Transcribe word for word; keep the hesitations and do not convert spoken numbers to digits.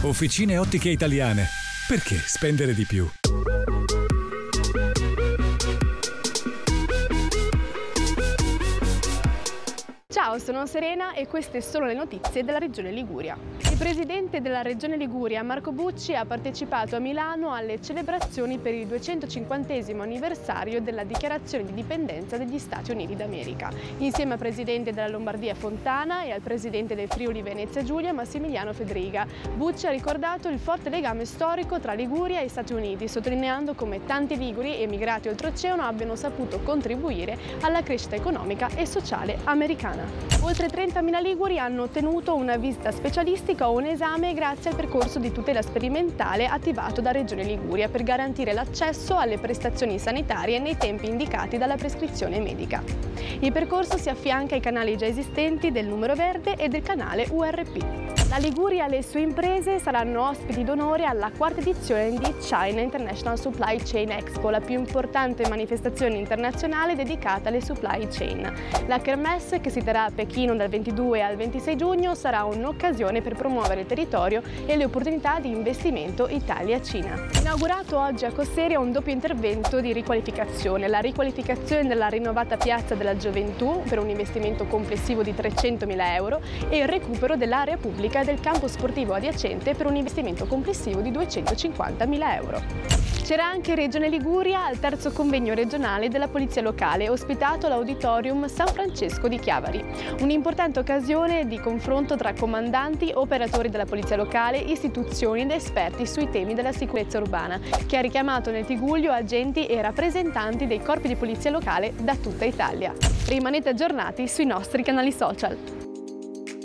Officine Ottiche Italiane. Perché spendere di più? Ciao, sono Serena e queste sono le notizie della Regione Liguria. Il presidente della Regione Liguria, Marco Bucci, ha partecipato a Milano alle celebrazioni per il duecentocinquantesimo anniversario della dichiarazione di dipendenza degli Stati Uniti d'America, insieme al presidente della Lombardia Fontana e al presidente del Friuli Venezia Giulia, Massimiliano Fedriga. Bucci ha ricordato il forte legame storico tra Liguria e Stati Uniti, sottolineando come tanti liguri emigrati oltreoceano abbiano saputo contribuire alla crescita economica e sociale americana. Oltre trentamila liguri hanno ottenuto una visita specialistica o un esame grazie al percorso di tutela sperimentale attivato da Regione Liguria per garantire l'accesso alle prestazioni sanitarie nei tempi indicati dalla prescrizione medica. Il percorso si affianca ai canali già esistenti del numero verde e del canale U R P. La Liguria e le sue imprese saranno ospiti d'onore alla quarta edizione di China International Supply Chain Expo, la più importante manifestazione internazionale dedicata alle supply chain. La Kermesse, che si terrà a Pechino dal ventidue al ventisei giugno, sarà un'occasione per promuovere il territorio e le opportunità di investimento Italia-Cina. Inaugurato oggi a Cosseria un doppio intervento di riqualificazione, la riqualificazione della rinnovata Piazza della Gioventù per un investimento complessivo di trecentomila euro e il recupero dell'area pubblica e del campo sportivo adiacente per un investimento complessivo di duecentocinquantamila euro. C'era anche Regione Liguria al terzo convegno regionale della Polizia Locale, ospitato all'Auditorium San Francesco di Chiavari. Un'importante occasione di confronto tra comandanti, operatori della Polizia Locale, istituzioni ed esperti sui temi della sicurezza urbana, che ha richiamato nel Tigullio agenti e rappresentanti dei corpi di polizia locale da tutta Italia. Rimanete aggiornati sui nostri canali social.